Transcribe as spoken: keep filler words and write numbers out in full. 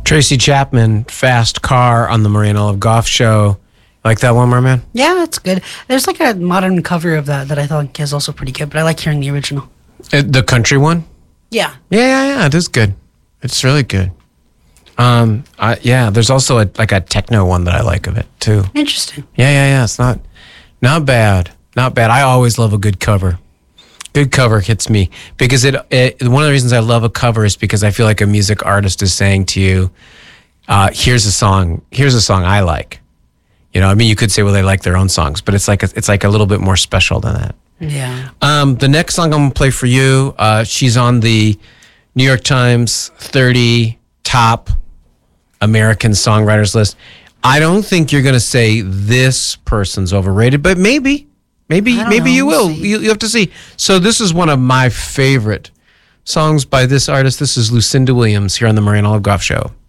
Tracy Chapman, Fast Car on the Maria and Olive Goff show. Like that one, Merman? Yeah, that's good. There's like a modern cover of that that I thought is also pretty good, but I like hearing the original. Uh, the country one? Yeah. Yeah, yeah, yeah. It is good. It's really good. Um, I, yeah, there's also a, like a techno one that I like of it too. Interesting. Yeah, yeah, yeah. It's not, not bad. Not bad. I always love a good cover. Good cover hits me because it, it. One of the reasons I love a cover is because I feel like a music artist is saying to you, uh, "Here's a song. Here's a song I like." You know, I mean, you could say, "Well, they like their own songs," but it's like a, it's like a little bit more special than that. Yeah. Um, the next song I'm gonna play for you. Uh, she's on the New York Times thirty top American songwriters list. I don't think you're gonna say this person's overrated, but maybe. Maybe maybe know. you We'll will. see. You, you have to see. So this is one of my favorite songs by this artist. This is Lucinda Williams here on the Maria and Olive Goff Show.